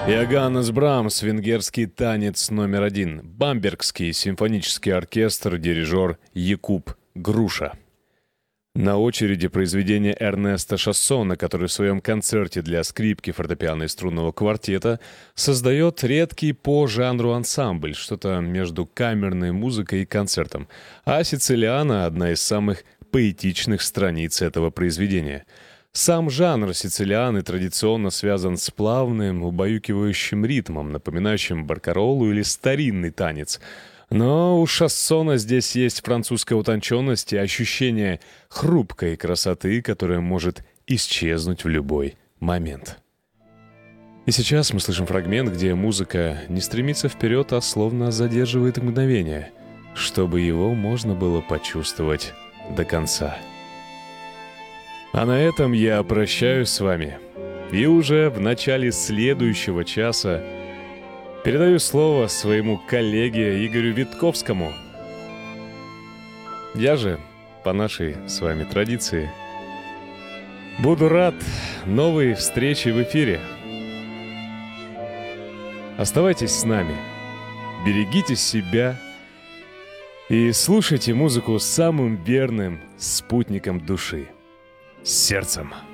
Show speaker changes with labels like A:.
A: Иоганнес Брамс, венгерский танец номер один, Бамбергский симфонический оркестр, дирижер Якуб Груша. На очереди произведение Эрнеста Шассона, который в своем концерте для скрипки, фортепиано и струнного квартета создает редкий по жанру ансамбль, что-то между камерной музыкой и концертом. А «Сицилиана» — одна из самых поэтичных страниц этого произведения. Сам жанр сицилианы традиционно связан с плавным, убаюкивающим ритмом, напоминающим баркаролу или старинный танец. Но у Шассона здесь есть французская утонченность и ощущение хрупкой красоты, которая может исчезнуть в любой момент. И сейчас мы слышим фрагмент, где музыка не стремится вперед, а словно задерживает мгновение, чтобы его можно было почувствовать до конца. А на этом я прощаюсь с вами. И уже в начале следующего часа передаю слово своему коллеге Игорю Витковскому. Я же, по нашей с вами традиции, буду рад новой встрече в эфире. Оставайтесь с нами, берегите себя и слушайте музыку самым верным спутником души — сердцем.